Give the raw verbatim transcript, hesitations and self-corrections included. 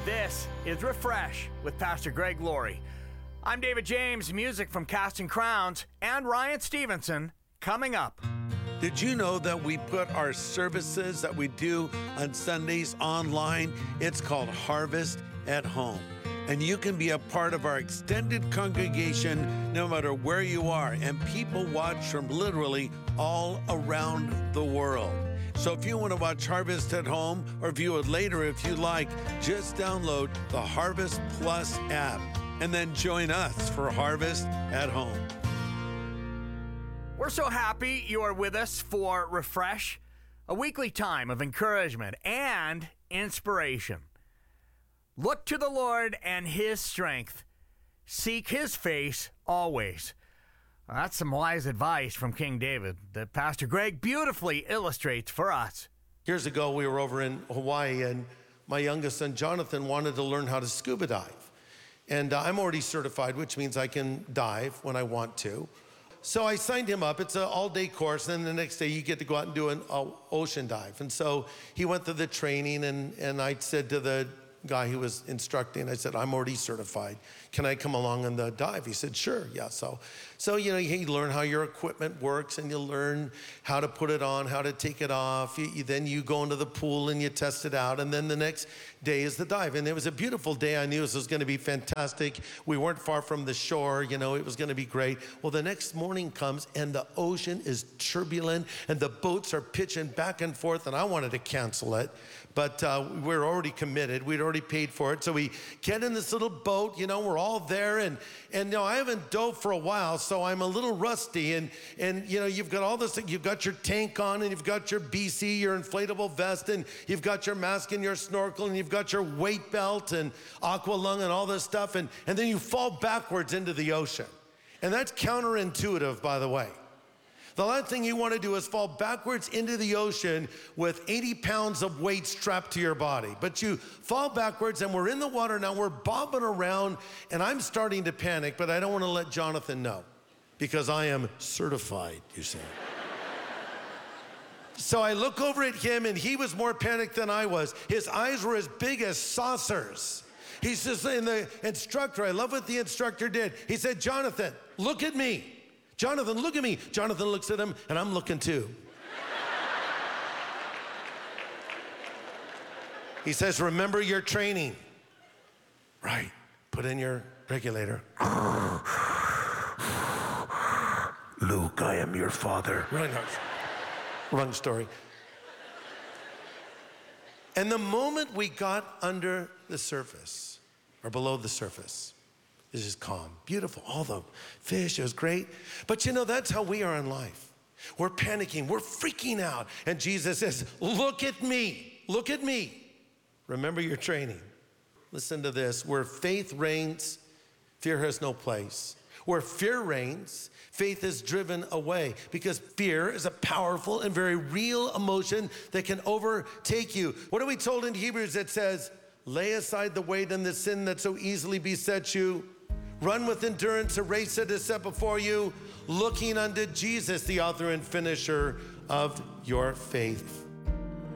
This is Refresh with Pastor Greg Laurie. I'm David James, music from Casting Crowns, and Ryan Stevenson coming up. Did you know that we put our services that we do on Sundays online? It's called Harvest at Home. And you can be a part of our extended congregation no matter where you are. And people watch from literally all around the world. So if you want to watch Harvest at Home or view it later if you like, just download the Harvest Plus app and then join us for Harvest at Home. We're so happy you are with us for Refresh, a weekly time of encouragement and inspiration. Look to the Lord and His strength. Seek His face always. Well, that's some wise advice from King David that Pastor Greg beautifully illustrates for us. Years ago, we were over in Hawaii, and my youngest son, Jonathan, wanted to learn how to scuba dive. And uh, I'm already certified, which means I can dive when I want to. So I signed him up. It's an all-day course, and then the next day you get to go out and do an uh, ocean dive. And so he went through the training, and, and I said to the guy who was instructing, I said, I'm already certified. Can I come along on the dive? He said, sure, yeah. So, so you know, you learn how your equipment works, and you learn how to put it on, how to take it off. You, you, then you go into the pool and you test it out, and then the next day is the dive. And it was a beautiful day. I knew this was gonna be fantastic. We weren't far from the shore, you know, it was gonna be great. Well, the next morning comes, and the ocean is turbulent, and the boats are pitching back and forth, and I wanted to cancel it. But uh, we were already committed. We'd already paid for it. So we get in this little boat, you know, we're all there. And, and you know, I haven't dove for a while, so I'm a little rusty. And, and, you know, you've got all this, you've got your tank on, and you've got your B C, your inflatable vest, and you've got your mask and your snorkel, and you've got your weight belt and aqua lung and all this stuff. And, and then you fall backwards into the ocean. And that's counterintuitive, by the way. The last thing you want to do is fall backwards into the ocean with eighty pounds of weight strapped to your body. But you fall backwards, and we're in the water now, we're bobbing around, and I'm starting to panic, but I don't want to let Jonathan know because I am certified, you see. So I look over at him, and he was more panicked than I was. His eyes were as big as saucers. He says, and the instructor, I love what the instructor did. He said, Jonathan, look at me. Jonathan, look at me. Jonathan looks at him, and I'm looking too. He says, remember your training. Right. Put in your regulator. Luke, I am your father. Wrong, wrong story. And the moment we got under the surface, or below the surface, it's just calm, beautiful, all the fish, it was great. But you know, that's how we are in life. We're panicking, we're freaking out. And Jesus says, look at me, look at me. Remember your training. Listen to this, where faith reigns, fear has no place. Where fear reigns, faith is driven away, because fear is a powerful and very real emotion that can overtake you. What are we told in Hebrews that says, lay aside the weight and the sin that so easily besets you. Run with endurance a race that is set before you, looking unto Jesus, the author and finisher of your faith.